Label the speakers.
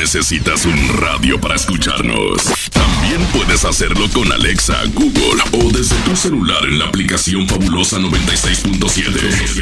Speaker 1: necesitas un radio para escucharnos. También puedes hacerlo con Alexa, Google o desde tu celular en la aplicación Fabulosa 96.7.